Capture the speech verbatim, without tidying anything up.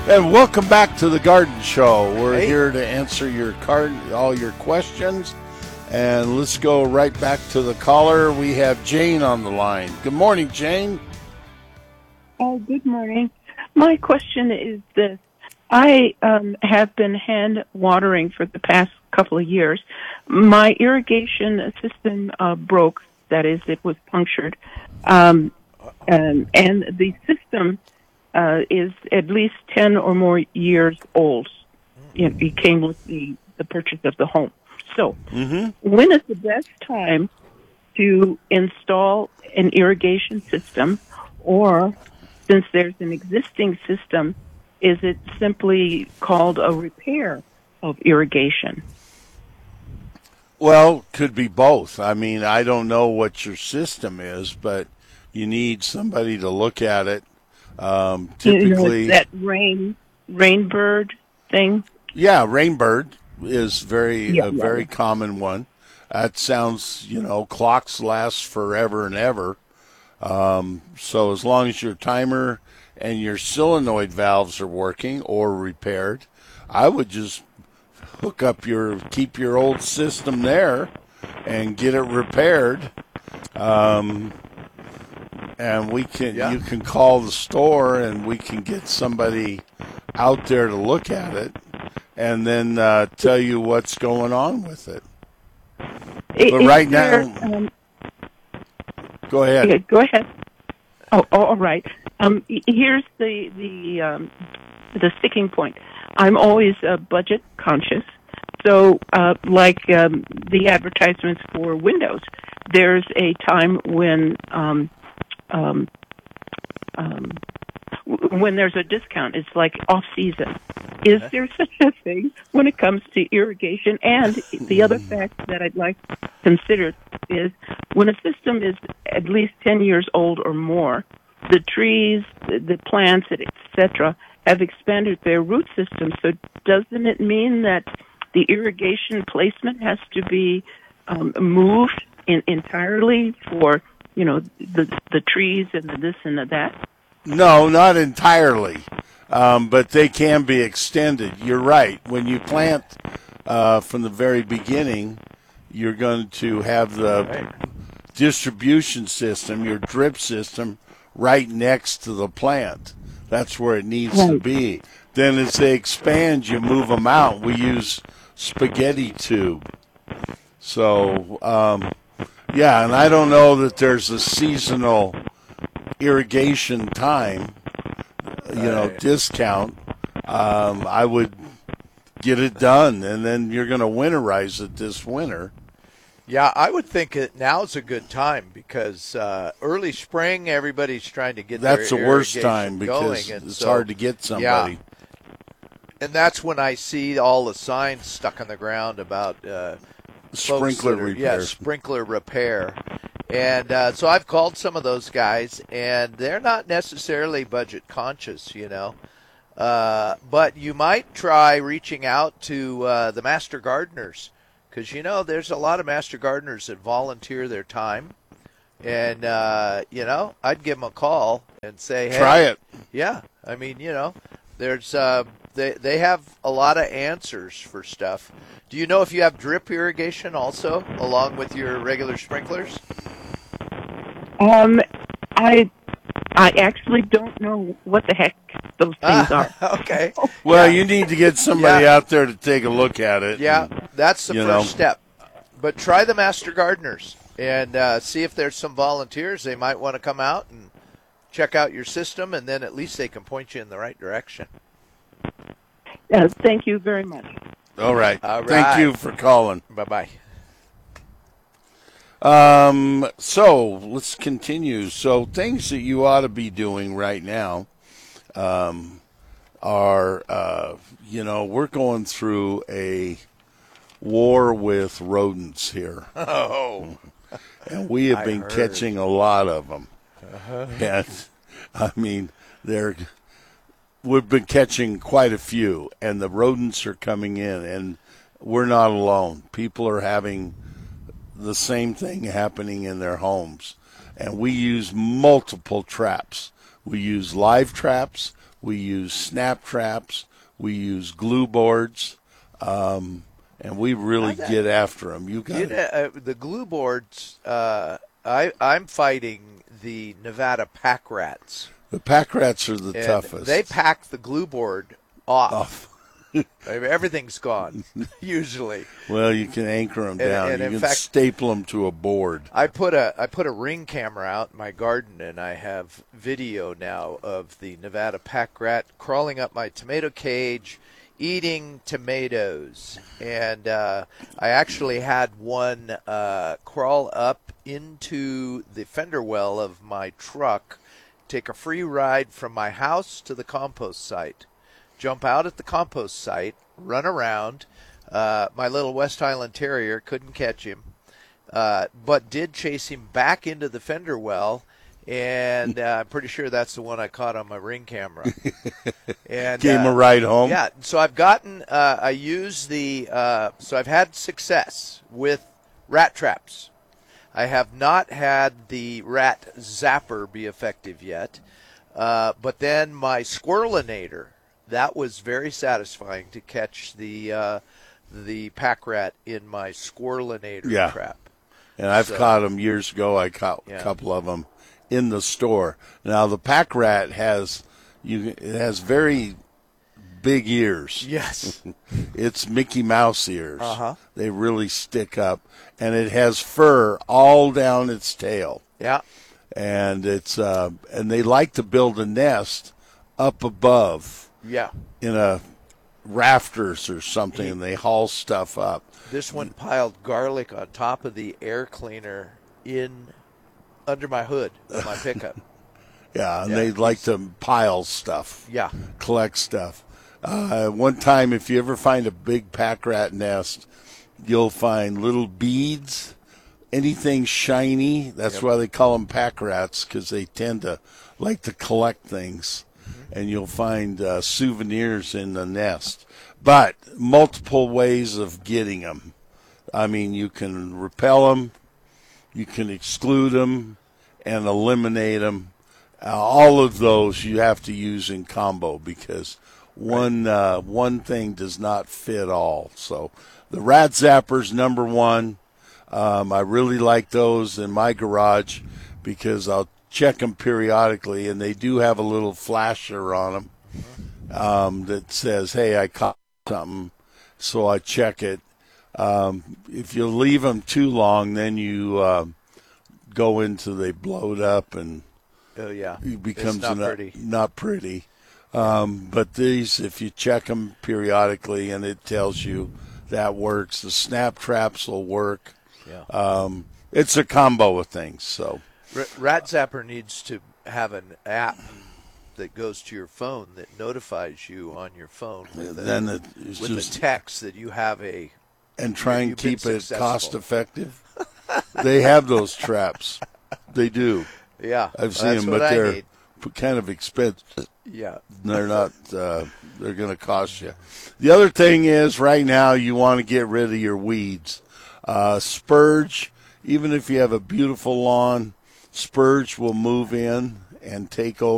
And welcome back to the Garden Show. We're Hey. here to answer your card, all your questions. And let's go right back to the caller. We have Jane on the line. Good morning, Jane. Oh, good morning. My question is this. I um, have been hand watering for the past couple of years. My irrigation system uh, broke. That is, it was punctured. Um, um, and the system uh, is at least ten or more years old. It, it came with the, the purchase of the home. So Mm-hmm. when is the best time to install an irrigation system, or since there's an existing system, is it simply called a repair of irrigation? Well, could be both. I mean, I don't know what your system is, but you need somebody to look at it. Um, typically, You know, it's that rain rainbird thing. yeah, Rainbird is very Yeah, a yeah, very yeah. common one. That sounds, you know, clocks last forever and ever. Um, so as long as your timer and your solenoid valves are working or repaired, I would just hook up your, keep your old system there and get it repaired. Um, and we can, Yeah. you can call the store and we can get somebody out there to look at it and then uh, tell you what's going on with it. I- But is right there, now- um, Go ahead. yeah, go ahead. Oh, oh, all right. Um, y- here's the the um, the sticking point. I'm always uh, budget conscious. So, uh, like um, the advertisements for Windows, there's a time when um, um, um, w- when there's a discount. It's like off season. Is there such a thing when it comes to irrigation? And the other fact that I'd like to consider is when a system is at least ten years old or more, the trees, the, the plants, et cetera, have expanded their root system. So doesn't it mean that the irrigation placement has to be um, moved in, entirely for, you know, the the trees and the this and the that? No, not entirely, um, but they can be extended. You're right. When you plant uh, from the very beginning, you're going to have the distribution system, your drip system, right next to the plant. That's where it needs to Right. be. Then as they expand, you move them out. We use spaghetti tube. So, um, yeah, and I don't know that there's a seasonal irrigation time, you know, Right. discount. Um, I would get it done, and then you're going to winterize it this winter. Yeah, I would think that now's a good time because uh, early spring, everybody's trying to get That's the their worst irrigation time because going, and it's so- hard to get somebody. And that's when I see all the signs stuck on the ground about uh, folks Sprinkler that are- repair. Yeah, sprinkler repair. And uh, so I've called some of those guys, and they're not necessarily budget conscious, you know. Uh, but you might try reaching out to uh, the master gardeners because, you know, there's a lot of master gardeners that volunteer their time. And, uh, you know, I'd give them a call and say, hey. Try it. Yeah. I mean, you know, there's uh, they, they have a lot of answers for stuff. Do you know if you have drip irrigation also along with your regular sprinklers? Um, I I actually don't know what the heck those things are. Okay. Well, Yeah. you need to get somebody Yeah. out there to take a look at it. Yeah, and- that's the you first know. step. But try the master gardeners and uh, see if there's some volunteers. They might want to come out and check out your system, and then at least they can point you in the right direction. Uh, thank you very much. All right. All Thank right. you for calling. Bye-bye. Um, so let's continue. So things that you ought to be doing right now um, are, uh, you know, we're going through a war with rodents here, Oh. and we have I been heard. catching a lot of them. Uh-huh. And I mean, they're we've been catching quite a few, and the rodents are coming in, and we're not alone. People are having the same thing happening in their homes, and we use multiple traps. We use live traps, We use snap traps. We use glue boards. Um, and we really That, get after them. You got you know, uh, the glue boards, uh, I, I'm fighting the Nevada pack rats. The pack rats are the And toughest. they pack the glue board off. Off. I mean, everything's gone, usually. Well, you can anchor them And- down. and you in can fact- staple them to a board. I put a I put a ring camera out in my garden, and I have video now of the Nevada pack rat crawling up my tomato cage, eating tomatoes. And uh, I actually had one uh, crawl up into the fender well of my truck, take a free ride from my house to the compost site, jump out at the compost site, run around. Uh, my little West Highland Terrier couldn't catch him, uh, but did chase him back into the fender well, and uh, I'm pretty sure that's the one I caught on my ring camera. And Gave him uh, a ride home. Yeah, so I've gotten, uh, I use the, uh, so I've had success with rat traps. I have not had the rat zapper be effective yet, uh, but then my squirrelinator, that was very satisfying to catch the uh, the pack rat in my squirrelinator Yeah. trap. And I've So- caught them years ago. I caught Yeah. a couple of them in the store. Now the pack rat has you. It has very big ears. Yes. It's Mickey Mouse ears. Uh-huh. They really stick up, and it has fur all down its tail. Yeah. And it's uh, and they like to build a nest up above Yeah. in a rafters or something, and they haul stuff up. This one piled garlic on top of the air cleaner in under my hood of my pickup. Yeah, and Yeah, they like to pile stuff. Yeah. Collect stuff. Uh, one time, if you ever find a big pack rat nest, you'll find little beads, anything shiny. That's Yep. why they call them pack rats, because they tend to like to collect things. Mm-hmm. And you'll find uh, souvenirs in the nest. But multiple ways of getting them. I mean, you can repel them, you can exclude them, and eliminate them. Uh, all of those you have to use in combo, because one uh, one thing does not fit all. So the rat zappers, number one. Um, I really like those in my garage because I'll check them periodically, and they do have a little flasher on them um, that says, "Hey, I caught something," so I check it. Um, if you leave them too long, then you uh, go into they blowed up and Oh, yeah. it becomes It's not not pretty. Not pretty. Um, but these, if you check them periodically, and it tells you that works, the snap traps will work. Yeah. Um, it's a combo of things. So R- Rat Zapper needs to have an app that goes to your phone that notifies you on your phone with, a, then it, it's with just a text that you have a. and try and you've been keep it successful. cost effective. They have those traps. They do. Yeah, I've seen that's them, what but I they're need. p- kind of expensive. Yeah. They're not. Uh, they're going to cost you. The other thing is, right now, you want to get rid of your weeds. Uh, spurge, even if you have a beautiful lawn, spurge will move in and take over.